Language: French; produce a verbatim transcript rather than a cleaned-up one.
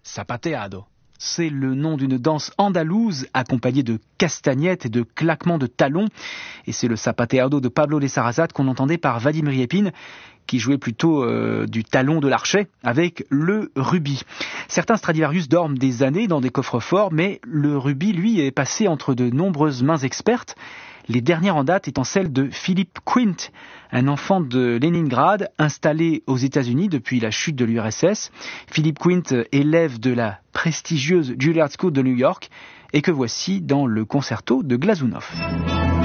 Zapateado. C'est le nom d'une danse andalouse accompagnée de castagnettes et de claquements de talons. Et c'est le zapateado de Pablo de Sarasate qu'on entendait par Vadim Riepin, qui jouait plutôt euh, du talon de l'archet avec le rubis. Certains Stradivarius dorment des années dans des coffres-forts, mais le rubis, lui, est passé entre de nombreuses mains expertes. Les dernières en date étant celles de Philip Quint, un enfant de Leningrad installé aux États-Unis depuis la chute de l'U R S S. Philip Quint, élève de la prestigieuse Juilliard School de New York, et que voici dans le concerto de Glazunov.